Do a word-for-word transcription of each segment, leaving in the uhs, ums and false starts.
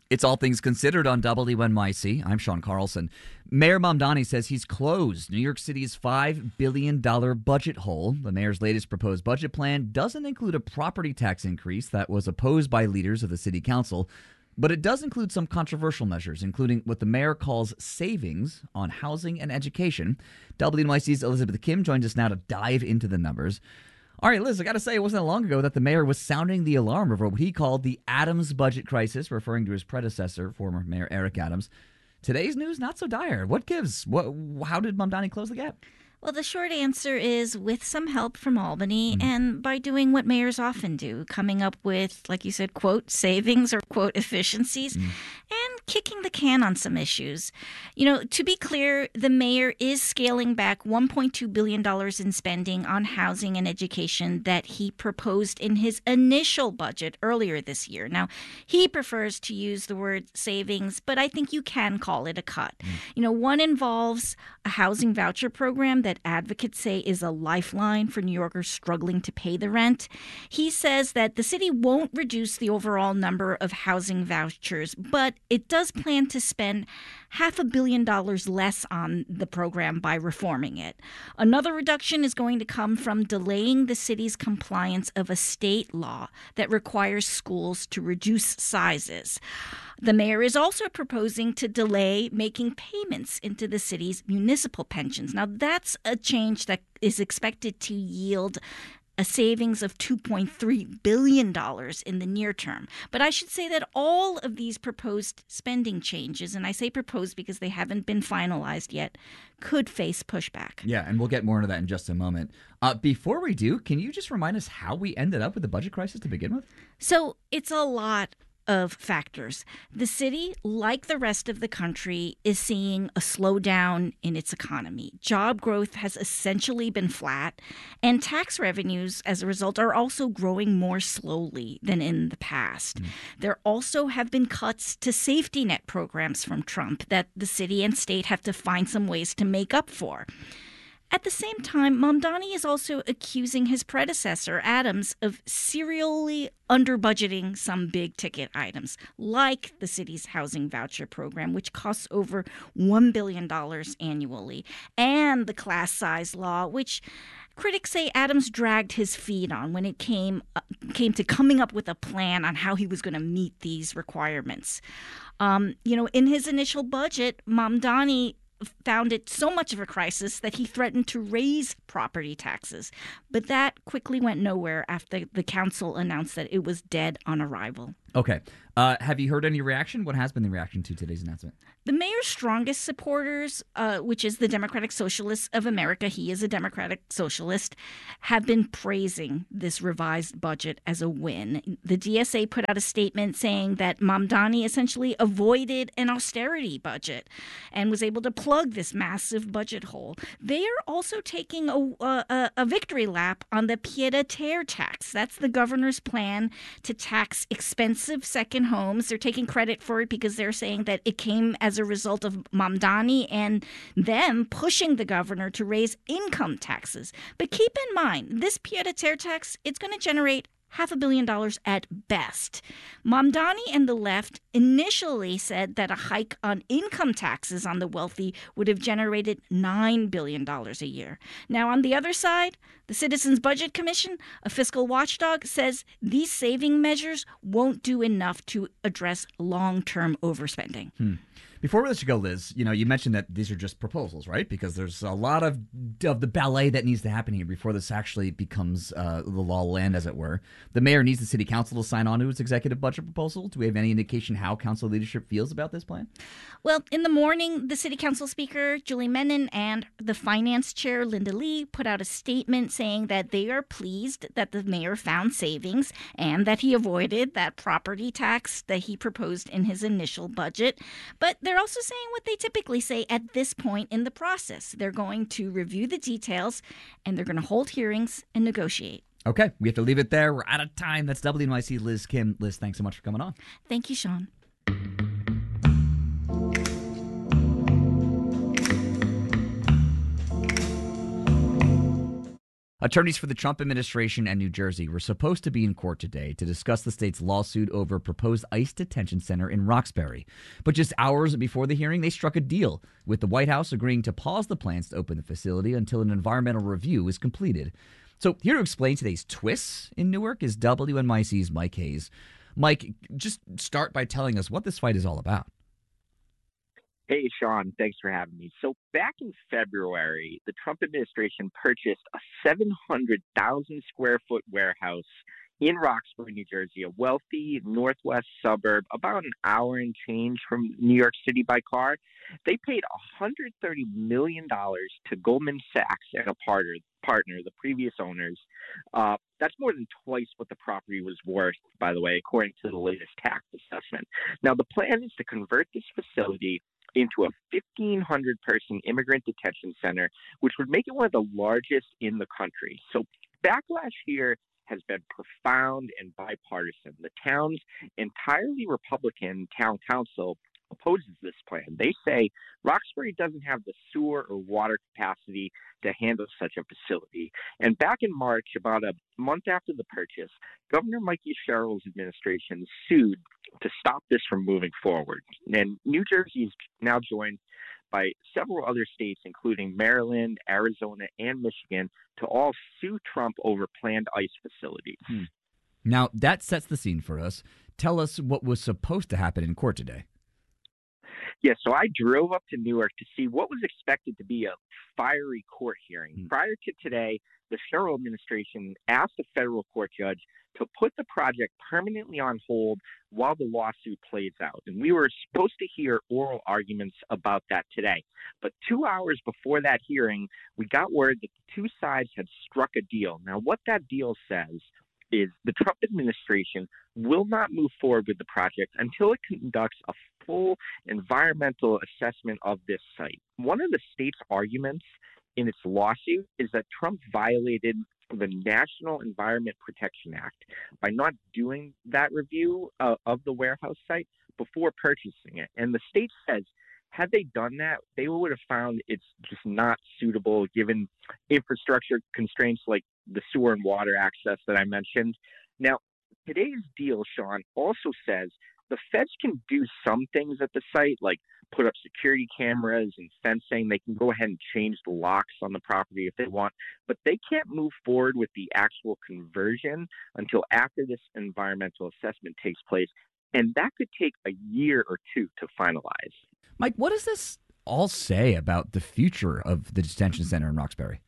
It's All Things Considered on W N Y C. I'm Sean Carlson. Mayor Mamdani says he's closed New York City's five billion dollars budget hole. The mayor's latest proposed budget plan doesn't include a property tax increase that was opposed by leaders of the city council, but it does include some controversial measures, including what the mayor calls savings on housing and education. W N Y C's Elizabeth Kim joins us now to dive into the numbers. All right, Liz, I got to say, it wasn't that long ago that the mayor was sounding the alarm over what he called the Adams budget crisis, referring to his predecessor, former Mayor Eric Adams. Today's news, not so dire. What gives? What? How did Mamdani close the gap? Well, the short answer is with some help from Albany Mm. and by doing what mayors often do, coming up with, like you said, quote, savings or quote, efficiencies, Mm. and kicking the can on some issues. You know, to be clear, the mayor is scaling back one point two billion dollars in spending on housing and education that he proposed in his initial budget earlier this year. Now, he prefers to use the word savings, but I think you can call it a cut. Mm. You know, one involves a housing voucher program that advocates say is a lifeline for New Yorkers struggling to pay the rent. He says that the city won't reduce the overall number of housing vouchers, but it does plan to spend half a billion dollars less on the program by reforming it. Another reduction is going to come from delaying the city's compliance of a state law that requires schools to reduce sizes. The mayor is also proposing to delay making payments into the city's municipal pensions. Now, that's a change that is expected to yield a savings of two point three billion dollars in the near term. But I should say that all of these proposed spending changes, and I say proposed because they haven't been finalized yet, could face pushback. Yeah, and we'll get more into that in just a moment. Uh, before we do, can you just remind us how we ended up with the budget crisis to begin with? So it's a lot of factors. The city, like the rest of the country, is seeing a slowdown in its economy. Job growth has essentially been flat, and tax revenues, as a result, are also growing more slowly than in the past. Mm. There also have been cuts to safety net programs from Trump that the city and state have to find some ways to make up for. At the same time, Mamdani is also accusing his predecessor, Adams, of serially under-budgeting some big-ticket items, like the city's housing voucher program, which costs over one billion dollars annually, and the class size law, which critics say Adams dragged his feet on when it came uh, came to coming up with a plan on how he was going to meet these requirements. Um, you know, in his initial budget, Mamdani found it so much of a crisis that he threatened to raise property taxes. But that quickly went nowhere after the council announced that it was dead on arrival. Okay. Uh, have you heard any reaction? What has been the reaction to today's announcement? The mayor's strongest supporters, uh, which is the Democratic Socialists of America, he is a Democratic Socialist, have been praising this revised budget as a win. The D S A put out a statement saying that Mamdani essentially avoided an austerity budget and was able to plug this massive budget hole. They are also taking a, a, a victory lap on the pied-à-terre tax. That's the governor's plan to tax expensive second homes. They're taking credit for it because they're saying that it came as a result of Mamdani and them pushing the governor to raise income taxes. But keep in mind, this pied-à-terre tax, it's going to generate half a billion dollars at best. Mamdani and the left initially said that a hike on income taxes on the wealthy would have generated nine billion dollars a year. Now, on the other side, the Citizens Budget Commission, a fiscal watchdog, says these saving measures won't do enough to address long-term overspending. Hmm. Before we let you go, Liz, you know, you mentioned that these are just proposals, right? Because there's a lot of of the ballet that needs to happen here before this actually becomes uh, the law of the land, as it were. The mayor needs the city council to sign on to its executive budget proposal. Do we have any indication how council leadership feels about this plan? Well, in the morning, the city council speaker, Julie Menon, and the finance chair, Linda Lee, put out a statement saying that they are pleased that the mayor found savings and that he avoided that property tax that he proposed in his initial budget. But they're also saying what they typically say at this point in the process. They're going to review the details, and they're going to hold hearings and negotiate. Okay, we have to leave it there. We're out of time. That's W N Y C Liz Kim. Liz, thanks so much for coming on. Thank you, Sean. Attorneys for the Trump administration and New Jersey were supposed to be in court today to discuss the state's lawsuit over a proposed ICE detention center in Roxbury. But just hours before the hearing, they struck a deal, with the White House agreeing to pause the plans to open the facility until an environmental review is completed. So here to explain today's twists in Newark is W N Y C's Mike Hayes. Mike, just start by telling us what this fight is all about. Hey, Sean, thanks for having me. So back in February, the Trump administration purchased a seven hundred thousand square foot warehouse in Roxbury, New Jersey, a wealthy northwest suburb, about an hour and change from New York City by car. They paid one hundred thirty million dollars to Goldman Sachs and a partner, partner the previous owners. Uh, that's more than twice what the property was worth, by the way, according to the latest tax assessment. Now, the plan is to convert this facility into a fifteen hundred person immigrant detention center, which would make it one of the largest in the country. So backlash here has been profound and bipartisan. The town's entirely Republican town council opposes this plan. They say Roxbury doesn't have the sewer or water capacity to handle such a facility. And back in March, about a month after the purchase, Governor Michael Sherrill's administration sued to stop this from moving forward. And New Jersey is now joined by several other states, including Maryland, Arizona, and Michigan, to all sue Trump over planned ICE facilities. Hmm. Now, that sets the scene for us. Tell us what was supposed to happen in court today. Yeah, so I drove up to Newark to see what was expected to be a fiery court hearing. Mm. Prior to today, the Sherrill administration asked a federal court judge to put the project permanently on hold while the lawsuit plays out. And we were supposed to hear oral arguments about that today. But two hours before that hearing, we got word that the two sides had struck a deal. Now, what that deal says is the Trump administration will not move forward with the project until it conducts a full environmental assessment of this site. One of the state's arguments in its lawsuit is that Trump violated the National Environment Protection Act by not doing that review uh, of the warehouse site before purchasing it. And the state says, had they done that, they would have found it's just not suitable given infrastructure constraints like the sewer and water access that I mentioned. Now, today's deal, Sean, also says the feds can do some things at the site, like put up security cameras and fencing. They can go ahead and change the locks on the property if they want, but they can't move forward with the actual conversion until after this environmental assessment takes place. And that could take a year or two to finalize. Mike, what does this all say about the future of the detention center in Roxbury?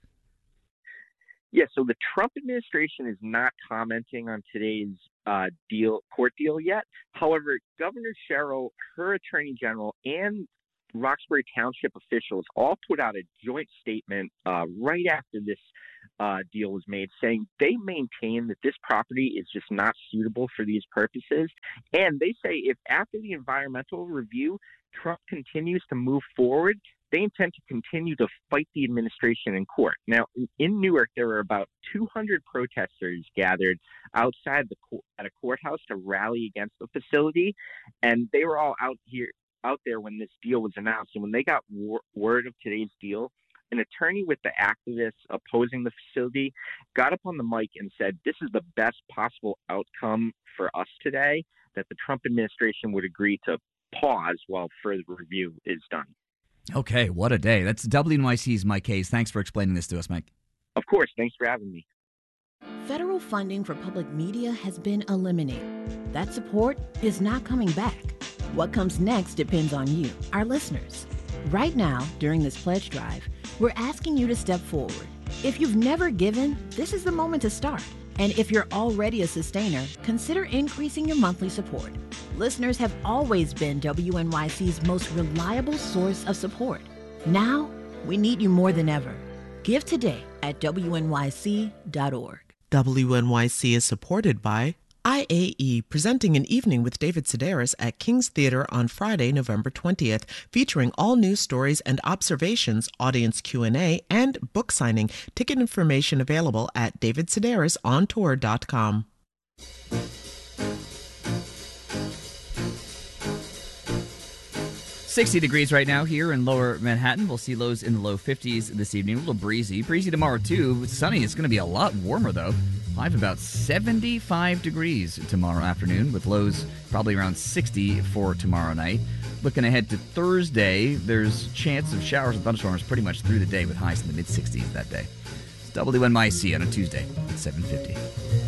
Yeah, so the Trump administration is not commenting on today's uh, deal, court deal yet. However, Governor Sherrill, her attorney general, and Roxbury Township officials all put out a joint statement uh, right after this uh, deal was made, saying they maintain that this property is just not suitable for these purposes. And they say if after the environmental review, Trump continues to move forward, they intend to continue to fight the administration in court. Now, in Newark, there were about two hundred protesters gathered outside the co- at a courthouse to rally against the facility, and they were all out here, out there when this deal was announced. And when they got wor- word of today's deal, an attorney with the activists opposing the facility got up on the mic and said, "This is the best possible outcome for us today, that the Trump administration would agree to pause while further review is done." Okay, what a day. That's W N Y C's Mike Hayes. Thanks for explaining this to us, Mike. Of course. Thanks for having me. Federal funding for public media has been eliminated. That support is not coming back. What comes next depends on you, our listeners. Right now, during this pledge drive, we're asking you to step forward. If you've never given, this is the moment to start. And if you're already a sustainer, consider increasing your monthly support. Listeners have always been W N Y C's most reliable source of support. Now, we need you more than ever. Give today at W N Y C dot org. W N Y C is supported by I A E, presenting an evening with David Sedaris at King's Theater on Friday, November twentieth, featuring all news stories and observations, audience Q and A, and book signing. Ticket information available at david sedaris on tour dot com. sixty degrees right now here in lower Manhattan. We'll see lows in the low fifties this evening. A little breezy. Breezy tomorrow, too. Sunny. It's going to be a lot warmer, though. High of about seventy-five degrees tomorrow afternoon, with lows probably around sixty for tomorrow night. Looking ahead to Thursday, there's chance of showers and thunderstorms pretty much through the day, with highs in the mid-sixties that day. It's W N Y C on a Tuesday at seven fifty.